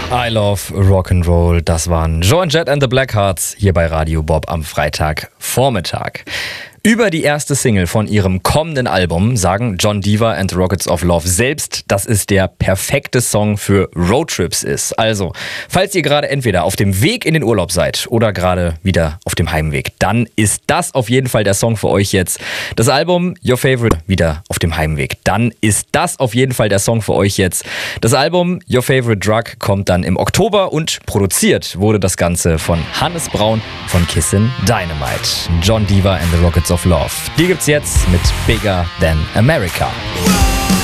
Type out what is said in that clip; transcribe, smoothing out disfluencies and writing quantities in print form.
I love Rock'n'Roll. Das waren Joan Jett and the Blackhearts hier bei Radio Bob am Freitagvormittag. Über die erste Single von ihrem kommenden Album sagen Jon Diva and the Rockets of Love selbst, dass es der perfekte Song für Roadtrips ist. Also, falls ihr gerade entweder auf dem Weg in den Urlaub seid oder gerade wieder auf dem Heimweg, dann ist das auf jeden Fall der Song für euch jetzt. Das Album Your Favorite wieder auf dem Heimweg. Dann ist das auf jeden Fall der Song für euch jetzt. Das Album Your Favorite Drug kommt dann im Oktober und produziert wurde das Ganze von Hannes Braun von Kissin' Dynamite. Jon Diva and the Rockets of Love. Die gibt's jetzt mit Bigger Than America.